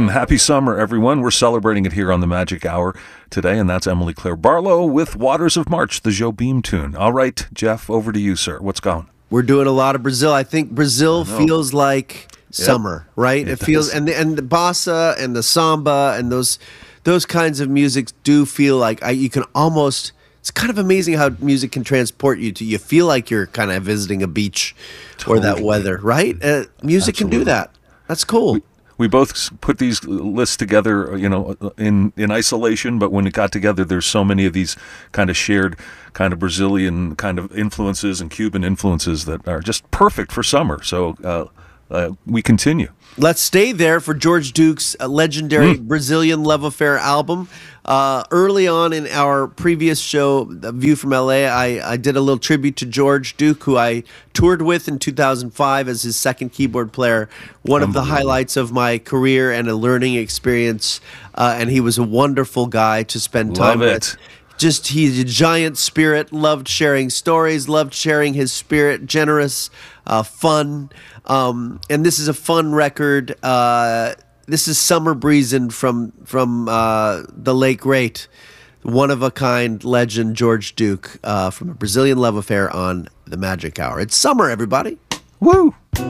Happy summer, everyone. We're celebrating it here on the Magic Hour today, and that's Emily Claire Barlow with Waters of March, the Jobim tune. All right, Jeff, over to you, sir. What's going? We're doing a lot of Brazil. I think Brazil feels like summer, right? It feels, and the bossa and the samba and those kinds of music do feel like you can almost. It's kind of amazing how music can transport you to. You feel like you're kind of visiting a beach or that weather, right? Music can do that. That's cool. We both put these lists together, in isolation, but when it got together, there's so many of these kind of shared kind of Brazilian kind of influences and Cuban influences that are just perfect for summer. So we continue. Let's stay there for George Duke's legendary Brazilian Love Affair album. Early on in our previous show, View from LA, I did a little tribute to George Duke, who I toured with in 2005 as his second keyboard player. One of the highlights of my career and a learning experience. And he was a wonderful guy to spend time with. Just, he's a giant spirit, loved sharing stories, loved sharing his spirit, generous, fun. And this is a fun record. This is Summer Breezin' from the late great, one-of-a-kind legend George Duke from A Brazilian Love Affair on The Magic Hour. It's summer, everybody. Woo!